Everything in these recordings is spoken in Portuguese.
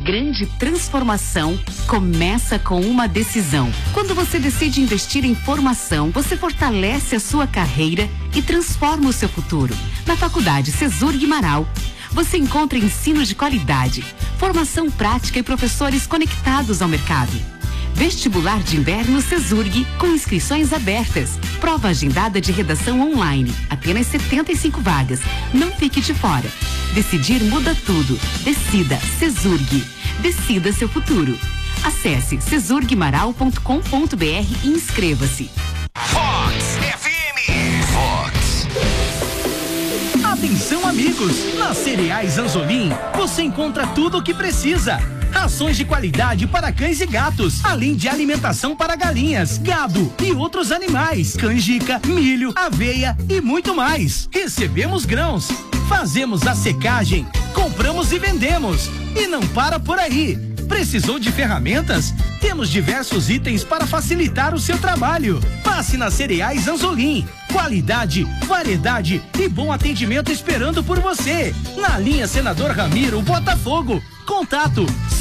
grande transformação começa com uma decisão. Quando você decide investir em formação, você fortalece a sua carreira e transforma o seu futuro. Na Faculdade Cesur Guimarães, você encontra ensino de qualidade, formação prática e professores conectados ao mercado. Vestibular de Inverno Cesurg, com inscrições abertas. Prova agendada de redação online. Apenas 75 vagas. Não fique de fora. Decidir muda tudo. Decida Cesurg. Decida seu futuro. Acesse cesurguimarau.com.br e inscreva-se. Fox FM. Fox. Atenção, amigos! Na Cereais Anzolim, você encontra tudo o que precisa. Rações de qualidade para cães e gatos, além de alimentação para galinhas, gado e outros animais, canjica, milho, aveia e muito mais. Recebemos grãos, fazemos a secagem, compramos e vendemos. E não para por aí. Precisou de ferramentas? Temos diversos itens para facilitar o seu trabalho. Passe na Cereais Anzolim. Qualidade, variedade e bom atendimento esperando por você. Na linha Senador Ramiro, Botafogo. Contato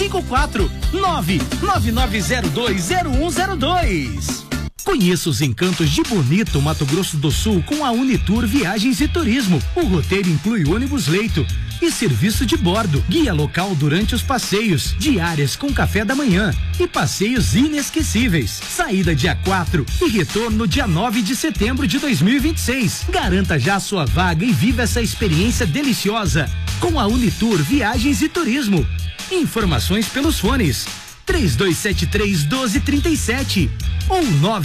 54999020102. Conheça os encantos de Bonito, Mato Grosso do Sul com a Unitour Viagens e Turismo. O roteiro inclui ônibus leito e serviço de bordo, guia local durante os passeios, diárias com café da manhã e passeios inesquecíveis. Saída dia 4 e retorno dia 9 de setembro de 2026. Garanta já sua vaga e viva essa experiência deliciosa com a Unitour Viagens e Turismo. Informações pelos fones 3273-1237 ou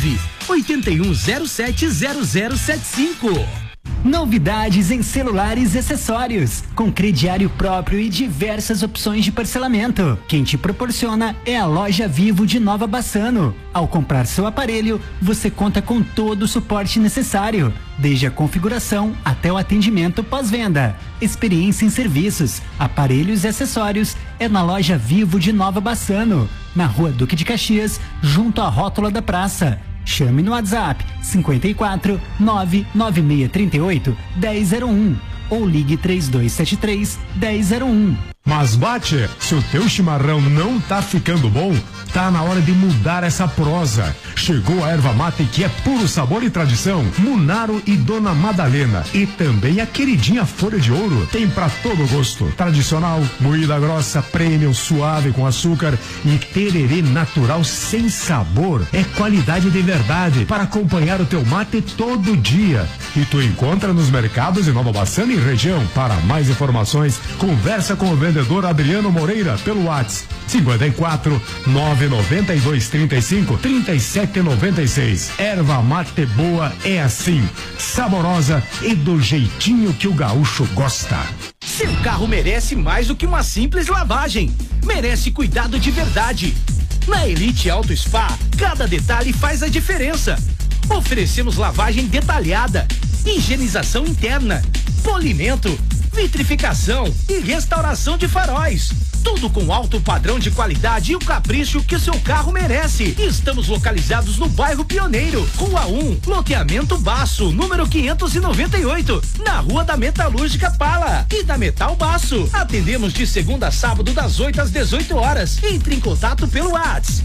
981070075. Novidades em celulares e acessórios, com crediário próprio e diversas opções de parcelamento. Quem te proporciona é a Loja Vivo de Nova Bassano. Ao comprar seu aparelho, você conta com todo o suporte necessário, desde a configuração até o atendimento pós-venda. Experiência em serviços, aparelhos e acessórios é na Loja Vivo de Nova Bassano, na Rua Duque de Caxias, junto à rótula da praça. Chame no WhatsApp 54 99638 1001 ou ligue 3273 1001. Mas bate, se o teu chimarrão não tá ficando bom, tá na hora de mudar essa prosa. Chegou a erva mate que é puro sabor e tradição, Munaro e Dona Madalena. E também a queridinha Folha de Ouro, tem pra todo gosto. Tradicional, moída grossa, premium, suave com açúcar e tererê natural sem sabor. É qualidade de verdade para acompanhar o teu mate todo dia. E tu encontra nos mercados de Nova Bassano e região. Para mais informações, conversa com o vendedor Adriano Moreira pelo WhatsApp 54 992 35 37 96. Erva mate boa é assim, saborosa e do jeitinho que o gaúcho gosta. Seu carro merece mais do que uma simples lavagem. Merece cuidado de verdade. Na Elite Auto Spa, cada detalhe faz a diferença. Oferecemos lavagem detalhada, higienização interna, polimento, vitrificação e restauração de faróis. Tudo com alto padrão de qualidade e o capricho que seu carro merece. Estamos localizados no bairro Pioneiro, Rua 1, loteamento Baço, número 598, na Rua da Metalúrgica Pala e da Metal Baço. Atendemos de segunda a sábado das 8 às 18 horas. Entre em contato pelo WhatsApp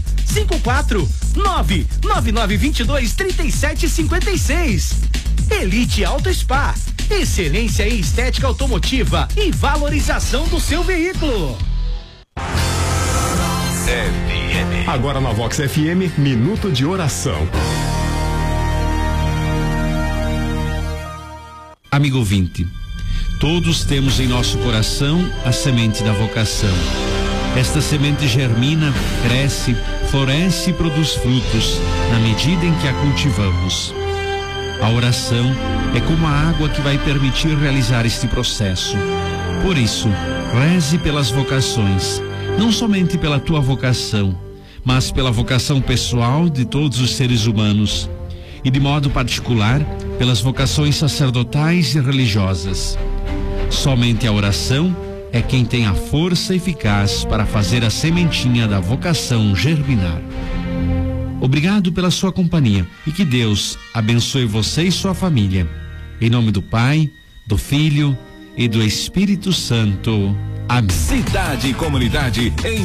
54999223756. Elite Auto Spa, excelência em estética automotiva e valorização do seu veículo. FM. Agora na Vox FM, Minuto de Oração. Amigo ouvinte, todos temos em nosso coração a semente da vocação. Esta semente germina, cresce, floresce e produz frutos na medida em que a cultivamos. A oração é como a água que vai permitir realizar este processo. Por isso, reze pelas vocações, não somente pela tua vocação, mas pela vocação pessoal de todos os seres humanos e, de modo particular, pelas vocações sacerdotais e religiosas. Somente a oração é quem tem a força eficaz para fazer a sementinha da vocação germinar. Obrigado pela sua companhia e que Deus abençoe você e sua família. Em nome do Pai, do Filho e do Espírito Santo. Amém. Cidade e comunidade em